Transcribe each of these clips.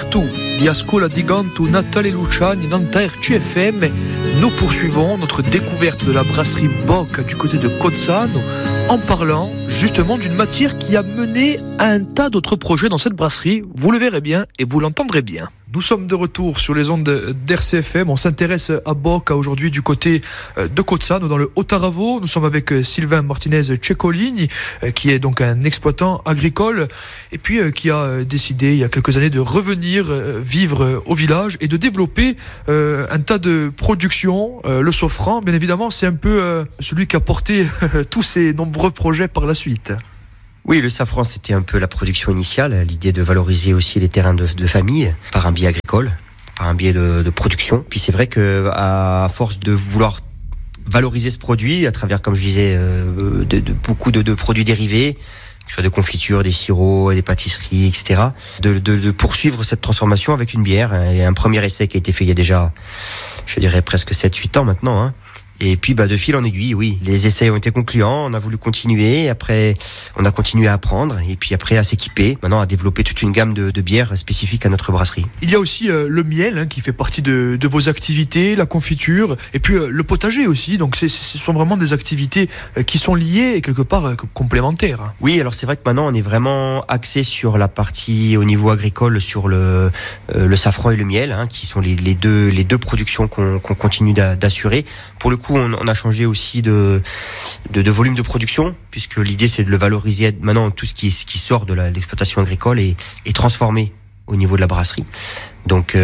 Bentornato di Ascola di Ganto, Natale Luciani, Nanterre, CFM. Nous poursuivons notre découverte de la brasserie Bock du côté de Cozzano en parlant justement d'une matière qui a mené à un tas d'autres projets dans cette brasserie. Vous le verrez bien et vous l'entendrez bien. Nous sommes de retour sur les ondes d'RCFM. On s'intéresse à Bock aujourd'hui du côté de Cozzano, dans le Haut-Aravo. Nous sommes avec Sylvain Martinez Ceccolini, qui est donc un exploitant agricole et puis qui a décidé il y a quelques années de revenir vivre au village et de développer un tas de productions. Le Sofran, bien évidemment, c'est un peu celui qui a porté tous ces nombreux projets par la suite. Oui, le safran, c'était un peu la production initiale, l'idée de valoriser aussi les terrains de famille par un biais agricole, par un biais de production. Puis c'est vrai que à force de vouloir valoriser ce produit, à travers, comme je disais, beaucoup de produits dérivés, que ce soit de confitures, des sirops, des pâtisseries, etc., de poursuivre cette transformation avec une bière. Et un premier essai qui a été fait il y a déjà, je dirais, presque 7-8 ans maintenant, hein. Et puis de fil en aiguille, oui, les essais ont été concluants, on a voulu continuer, après on a continué à apprendre et puis après à s'équiper, maintenant à développer toute une gamme de bières spécifiques à notre brasserie. Il y a aussi le miel qui fait partie de vos activités, la confiture et puis le potager aussi, donc ce sont vraiment des activités qui sont liées et quelque part complémentaires. Oui, alors c'est vrai que maintenant on est vraiment axé sur la partie au niveau agricole, sur le safran et le miel, qui sont les deux productions qu'on continue d'assurer. Pour le coup, on a changé aussi de volume de production, puisque l'idée c'est de le valoriser maintenant, tout ce qui sort de l'exploitation agricole et transformé au niveau de la brasserie. Donc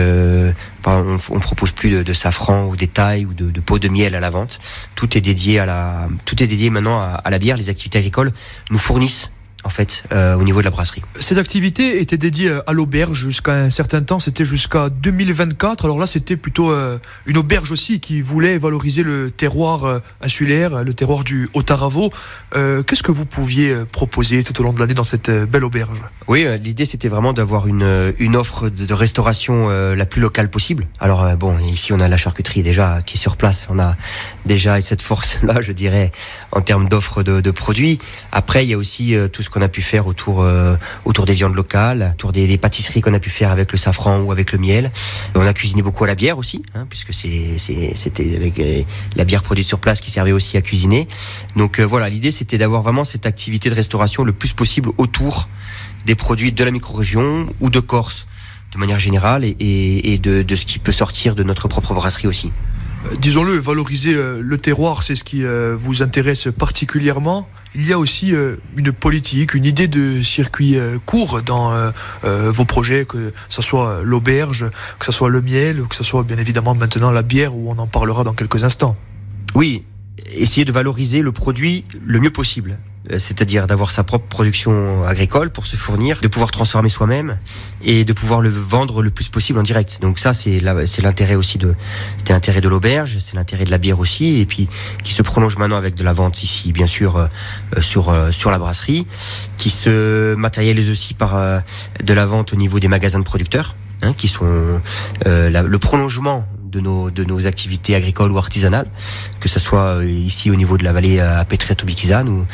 on propose plus de safran ou d'étail ou de pots de miel à la vente. Tout est dédié maintenant à la bière. Les activités agricoles nous fournissent en fait, au niveau de la brasserie. Ces activités étaient dédiées à l'auberge jusqu'à un certain temps, c'était jusqu'à 2024. Alors là, c'était plutôt une auberge aussi qui voulait valoriser le terroir insulaire, le terroir du Haut-Aravo. Qu'est-ce que vous pouviez proposer tout au long de l'année dans cette belle auberge ? Oui, l'idée c'était vraiment d'avoir une offre de restauration la plus locale possible. Alors ici on a la charcuterie déjà qui est sur place, on a déjà cette force-là, je dirais, en termes d'offres de produits. Après, il y a aussi tout ce qu'on a pu faire autour des viandes locales, autour des pâtisseries qu'on a pu faire avec le safran ou avec le miel. On a cuisiné beaucoup à la bière aussi, puisque c'était avec la bière produite sur place qui servait aussi à cuisiner. Donc voilà, l'idée c'était d'avoir vraiment cette activité de restauration le plus possible autour des produits de la micro-région ou de Corse de manière générale et de ce qui peut sortir de notre propre brasserie aussi. Disons-le, valoriser le terroir, c'est ce qui vous intéresse particulièrement. Il y a aussi une politique, une idée de circuit court dans vos projets, que ce soit l'auberge, que ce soit le miel, que ce soit bien évidemment maintenant la bière, où on en parlera dans quelques instants. Oui, essayer de valoriser le produit le mieux possible. C'est-à-dire d'avoir sa propre production agricole pour se fournir, de pouvoir transformer soi-même et de pouvoir le vendre le plus possible en direct. Donc ça, c'est l'intérêt aussi c'était l'intérêt de l'auberge, c'est l'intérêt de la bière aussi, et puis qui se prolonge maintenant avec de la vente ici, bien sûr, sur la brasserie, qui se matérialise aussi par de la vente au niveau des magasins de producteurs, qui sont le prolongement de nos activités agricoles ou artisanales, que ce soit ici au niveau de la vallée à Petreto-Bichisane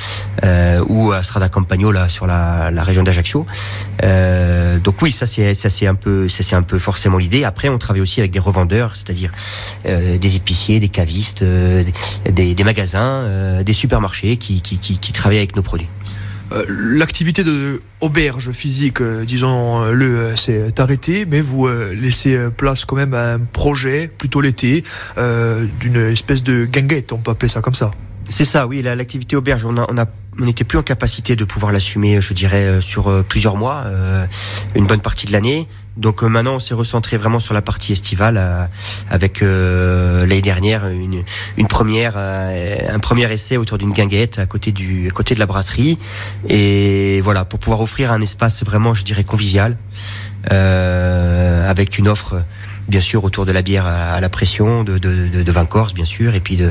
ou à Strada Campagno là sur la région d'Ajaccio. Donc oui, ça c'est un peu forcément l'idée. Après, on travaille aussi avec des revendeurs, c'est-à-dire des épiciers, des cavistes, des magasins, des supermarchés qui travaillent avec nos produits. L'activité de auberge physique, disons-le, c'est arrêté, mais vous laissez place quand même à un projet, plutôt l'été, d'une espèce de guinguette, on peut appeler ça comme ça. C'est ça, oui, l'activité auberge, on n'était plus en capacité de pouvoir l'assumer, je dirais, sur plusieurs mois, une bonne partie de l'année. Donc maintenant, on s'est recentré vraiment sur la partie estivale, avec l'année dernière un premier essai autour d'une guinguette à côté de la brasserie, et voilà, pour pouvoir offrir un espace vraiment, je dirais, convivial, avec une offre bien sûr autour de la bière à la pression, de vin corse bien sûr, et puis de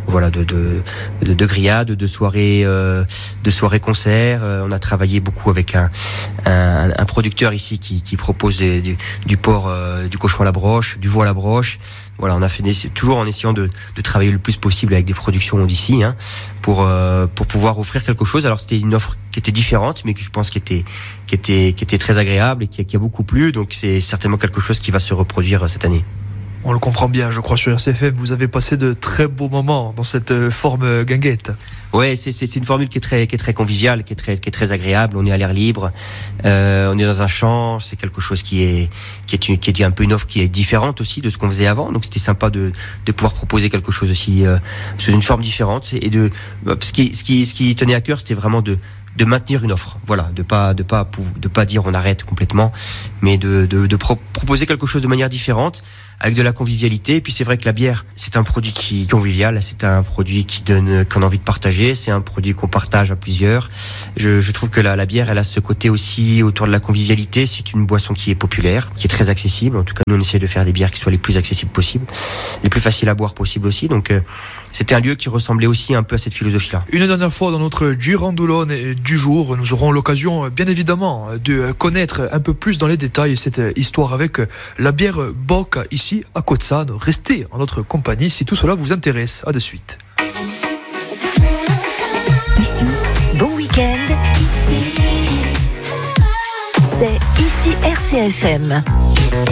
grillades, de soirées concerts. On a travaillé beaucoup avec un producteur ici qui propose du porc, du cochon à la broche, du veau à la broche. Voilà, on a fait toujours en essayant de travailler le plus possible avec des productions d'ici, pour pouvoir offrir quelque chose. Alors c'était une offre qui qui était différente, mais que je pense qui était très agréable et qui a beaucoup plu. Donc c'est certainement quelque chose qui va se reproduire cette année. On le comprend bien, je crois, sur RCFM, vous avez passé de très beaux moments dans cette forme guinguette. Ouais, c'est une formule qui est très conviviale, qui est très agréable. On est à l'air libre, on est dans un champ. C'est quelque chose qui est un peu une offre qui est différente aussi de ce qu'on faisait avant. Donc c'était sympa de pouvoir proposer quelque chose aussi sous une forme différente. Et ce qui tenait à cœur, c'était vraiment de maintenir une offre, voilà, de pas dire on arrête complètement, mais de proposer quelque chose de manière différente, avec de la convivialité. Et puis c'est vrai que la bière, c'est un produit qui est convivial, c'est un produit qu'on a envie de partager, c'est un produit qu'on partage à plusieurs. Je trouve que la bière, elle a ce côté aussi autour de la convivialité. C'est une boisson qui est populaire, qui est très accessible. En tout cas, nous on essaie de faire des bières qui soient les plus accessibles possibles, les plus faciles à boire possible aussi. Donc c'était un lieu qui ressemblait aussi un peu à cette philosophie-là. Une dernière fois dans notre Girandolone du jour, nous aurons l'occasion, bien évidemment, de connaître un peu plus dans les détails cette histoire avec la bière Bock ici à Cozzano. Restez en notre compagnie si tout cela vous intéresse. À de suite. Ici, bon week-end. C'est ici RCFM.